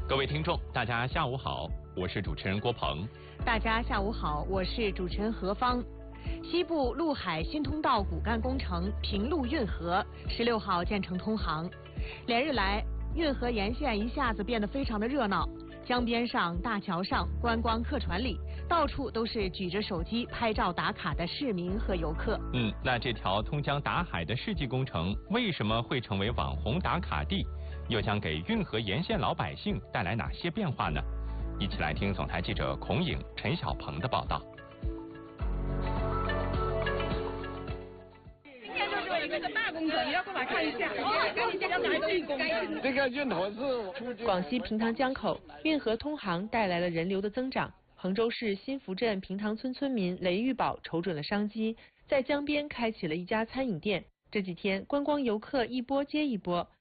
各位听众，大家下午好，我是主持人郭鹏。 大家下午好，我是主持人何芳。西部陆海新通道骨干工程平陆运河16号建成通航，连日来运河沿线一下子变得非常的热闹，江边上、大桥上、观光客船里，到处都是举着手机拍照打卡的市民和游客。 那这条通江达海的世纪工程为什么会成为网红打卡地？又将给运河沿线老百姓带来哪些变化呢？一起来听总台记者孔颖、陈小鹏的报道。 今天就是一个大工程，你要过来看一下。 这个运河是广西平塘江口运河通航带来了人流的增长。衡州市新福镇平塘村村民雷玉宝瞅准了商机，在江边开启了一家餐饮店。这几天观光游客一波接一波，